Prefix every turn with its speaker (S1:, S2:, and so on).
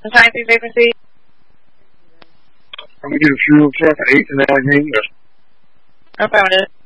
S1: Science vacancy.
S2: I'm going to get a fuel truck at 8 to 9 a.m.
S1: I found it.